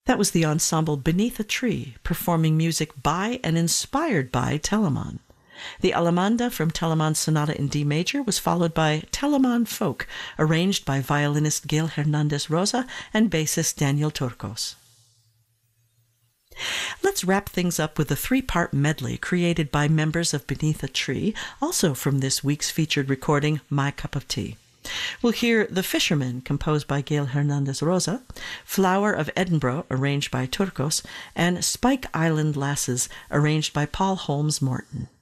That was the ensemble Beneath a Tree, performing music by and inspired by Telemann. The Allemande from Telemann's Sonata in D major was followed by Telemann Folk, arranged by violinist Gil Hernandez Rosa and bassist Daniel Turcos. Let's wrap things up with a three-part medley created by members of Beneath a Tree, also from this week's featured recording, My Cup of Tea. We'll hear The Fisherman, composed by Gil Hernandez Rosa, Flower of Edinburgh, arranged by Turcos, and Spike Island Lasses, arranged by Paul Holmes Morton.